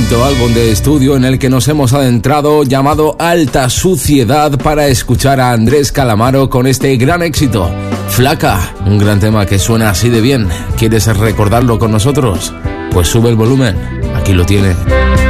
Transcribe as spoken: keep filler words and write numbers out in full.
bonito álbum de estudio en el que nos hemos adentrado, llamado Alta Suciedad, para escuchar a Andrés Calamaro con este gran éxito, Flaca, un gran tema que suena así de bien. ¿Quieres recordarlo con nosotros? Pues sube el volumen, aquí lo tiene.